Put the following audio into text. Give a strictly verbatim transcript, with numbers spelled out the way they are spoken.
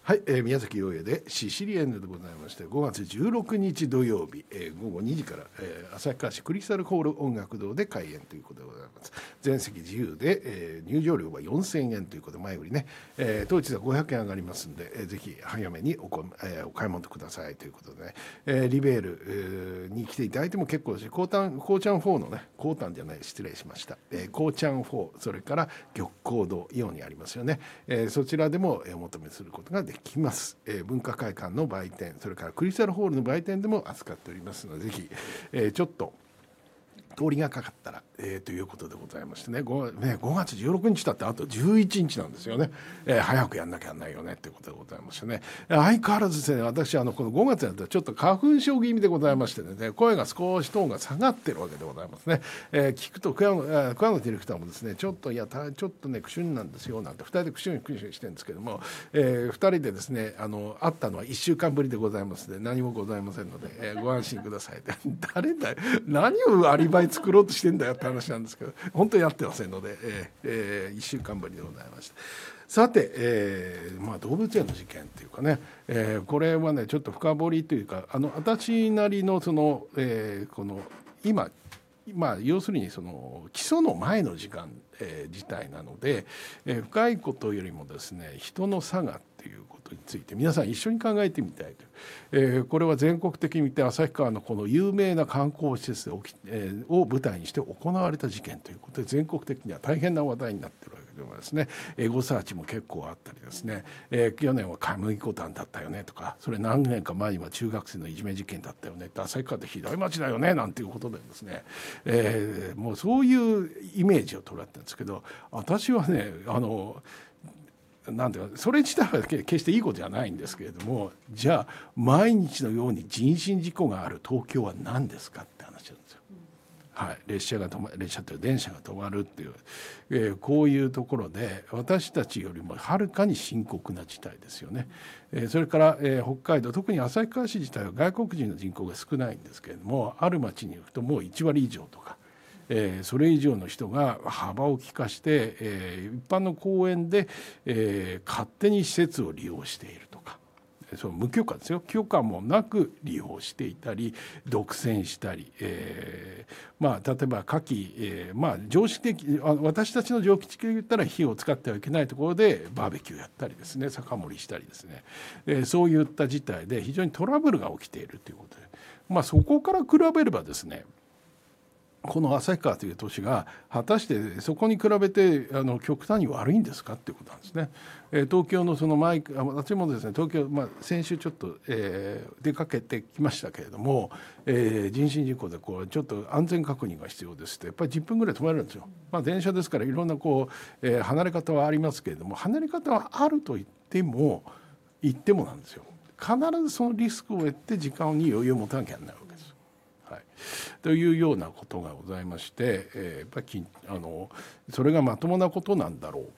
はい、えー、宮崎陽也でシシリエンヌでございまして、ごがつじゅうろくにち土曜日、えー、ごごにじから、えー、旭川市クリスタルホール音楽堂で開演ということでございます。全席自由で、えー、入場料はよんせんえんということで、前売りね、えー、当日はごひゃくえん上がりますんで、えー、ぜひ早めにおこ、えー、お買い物くださいということでね、えー、リベール、えー、に来ていただいても結構ですし、コータン、コーチャンフォーのね、コータンじゃない、失礼しました、えー、コーチャンフォー、それから玉光堂イオンにありますよね、えー、そちらでもお求めすることができます。えー文化会館の売店、それからクリスタルホールの売店でも扱っておりますので、ぜひ、えー、ちょっと通りがかかったら、えー、ということでございましてね、 5, ねごがつじゅうろくにちだってあとじゅういちにちなんですよね、えー、早くやんなきゃなんないよねということでございましてね、相変わらずですね、私あのこのごがつになったらちょっと花粉症気味でございましてね、声が少しトーンが下がってるわけでございますね、えー、聞くと桑野、桑野ディレクターもですね、ちょっといやたちょっとねクシュンなんですよなんてふたりでクシュンクシュンしてるんですけども、えー、ふたりでですね、あの会ったのはいっしゅうかんぶりでございますので何もございませんので、えー、ご安心ください誰だよ、何をアリバイ作ろうとしてんだよって話なんですけど、本当にやってませんので、えーえー、いっしゅうかんぶりでございました。さて、えーまあ、動物園の事件というかね、えー、これはねちょっと深掘りというか、あの私なりのその、えー、この今まあ、要するにその基礎の前の時間、えー、自体なので、えー、深いことよりもですね、人の差がっていうことについて皆さん一緒に考えてみたいと、えー、これは全国的に見て旭川のこの有名な観光施設で起き、えー、を舞台にして行われた事件ということで、全国的には大変な話題になっているわけでございますね。エゴサーチも結構あったりですね、えー、去年はカムイコタンだったよねとか、それ何年か前には中学生のいじめ事件だったよねって、旭川ってひどい町だよねなんていうことでですね、えー、もうそういうイメージを捉えたんですけど、私はね、あのなんていうか、それ自体は決していいことじゃないんですけれども、じゃあ毎日のように人身事故がある東京は何ですかって話なんですよ。はい、列車が止ま列車という電車が止まるっていう、えー、こういうところで私たちよりもはるかに深刻な事態ですよね。えー、それから、えー、北海道、特に旭川市自体は外国人の人口が少ないんですけれども、ある町に行くともういちわり以上とか、えー、それ以上の人が幅を利かして、えー、一般の公園で、えー、勝手に施設を利用しているとか、その無許可ですよ、許可もなく利用していたり独占したり、えーまあ、例えば火器、えーまあ、常識的、私たちの常識的に言ったら火を使ってはいけないところでバーベキューやったりですね、酒盛りしたりですね、えー、そういった事態で非常にトラブルが起きているということで、まあ、そこから比べればですね、この旭川という都市が果たしてそこに比べてあの極端に悪いんですかっていうことなんですね。えー、東京のその前、私もですね東京、まあ、先週ちょっと、えー、出かけてきましたけれども、えー、人身事故でこうちょっと安全確認が必要ですって、やっぱりじゅっぷんぐらい止まれるんですよ。まあ、電車ですからいろんなこう、えー、離れ方はありますけれども、離れ方はあると言っても言ってもなんですよ。必ずそのリスクを得て時間に余裕を持たなきゃならないわけです。はい、というようなことがございまして、えー、やっぱりあのそれがまともなことなんだろう